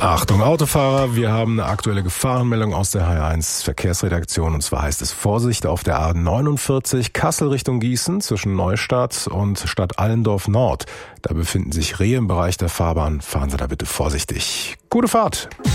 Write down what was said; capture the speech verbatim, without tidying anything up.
Achtung Autofahrer, wir haben eine aktuelle Gefahrenmeldung aus der H eins Verkehrsredaktion und zwar heißt es Vorsicht auf der A neunundvierzig Kassel Richtung Gießen zwischen Neustadt und Stadt Allendorf Nord. Da befinden sich Rehe im Bereich der Fahrbahn. Fahren Sie da bitte vorsichtig. Gute Fahrt!